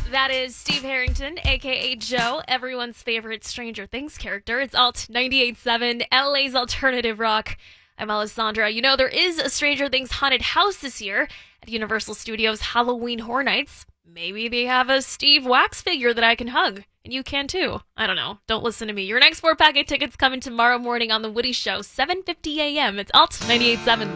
That is Steve Harrington, aka Joe, everyone's favorite Stranger Things character. It's Alt 98.7, LA's alternative rock. I'm Alessandra. You know, there is a Stranger Things haunted house this year at Universal Studios Halloween Horror Nights. Maybe they have a Steve wax figure that I can hug. And you can too. I don't know. Don't listen to me. Your next 4-packet tickets coming tomorrow morning on The Woody Show, 7:50 a.m. It's Alt 98.7.